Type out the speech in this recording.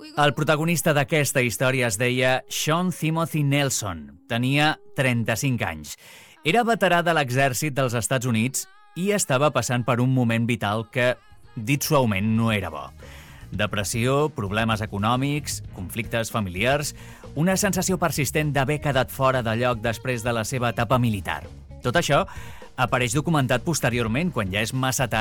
El protagonista d'aquesta història es deia Sean Timothy Nelson. Tenia 35 anys. Era veterà de l'exèrcit dels Estats Units i estava passant per un moment vital que, dit suaument, no era bo. Depressió, problemes econòmics, conflictes familiars, una sensació persistent d'haver quedat fora de lloc després de la seva etapa militar. Tot això apareix documentat posteriorment, quan ja és massa tard